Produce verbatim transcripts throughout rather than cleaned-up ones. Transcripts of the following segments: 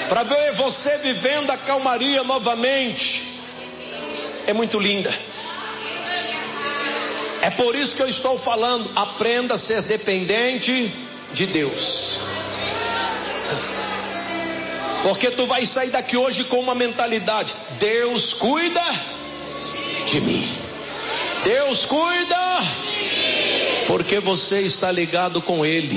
para ver você vivendo a calmaria novamente, é muito linda. É por isso que eu estou falando, aprenda a ser dependente de Deus. Porque tu vai sair daqui hoje com uma mentalidade: Deus cuida de mim. Deus cuida, porque você está ligado com Ele.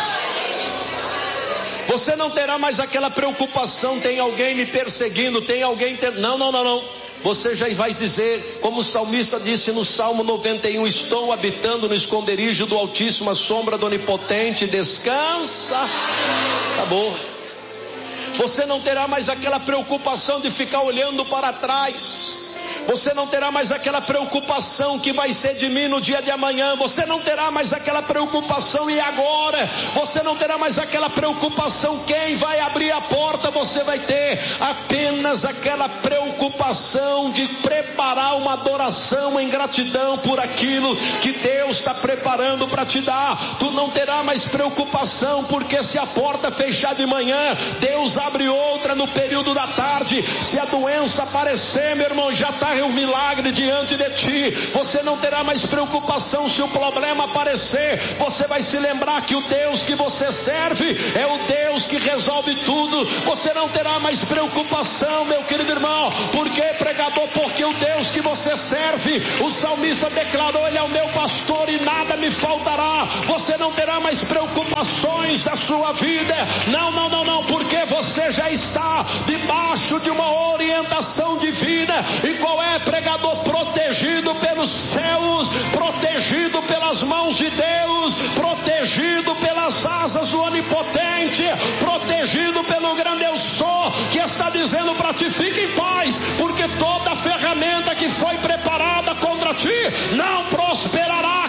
Você não terá mais aquela preocupação, tem alguém me perseguindo, tem alguém... Ter... Não, não, não, não. Você já vai dizer, como o salmista disse no Salmo noventa e um, estou habitando no esconderijo do Altíssimo, a sombra do Onipotente, descansa. Acabou. Você não terá mais aquela preocupação de ficar olhando para trás. Você não terá mais aquela preocupação que vai ser de mim no dia de amanhã. Você não terá mais aquela preocupação e agora. Você não terá mais aquela preocupação quem vai abrir a porta. Você vai ter apenas aquela preocupação de preparar uma adoração em gratidão por aquilo que Deus está preparando para te dar. Tu não terá mais preocupação, porque se a porta fechar de manhã, Deus abre outra no período da tarde. Se a doença aparecer, meu irmão, já está um milagre diante de ti. Você não terá mais preocupação se o problema aparecer. Você vai se lembrar que o Deus que você serve é o Deus que resolve tudo. Você não terá mais preocupação, meu querido irmão. Por que, pregador? Porque o Deus que você serve, o salmista declarou, Ele é o meu pastor e nada me faltará. Você não terá mais preocupações da sua vida. Não, não, não, não, porque você já está debaixo de uma orientação divina. E qual é, pregador? Protegido pelos céus, protegido pelas mãos de Deus, protegido pelas asas do Onipotente, protegido pelo grande eu sou, que está dizendo para ti: fique em paz, porque toda ferramenta que foi preparada contra ti não prosperará.